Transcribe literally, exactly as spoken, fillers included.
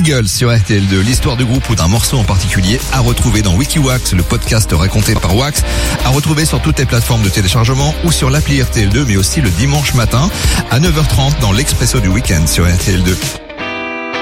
Eagles sur R T L deux. L'histoire du groupe ou d'un morceau en particulier à retrouver dans WikiWax, le podcast raconté par Wax, à retrouver sur toutes les plateformes de téléchargement ou sur l'appli R T L deux, mais aussi le dimanche matin à neuf heures trente dans l'Expresso du week-end sur R T L deux.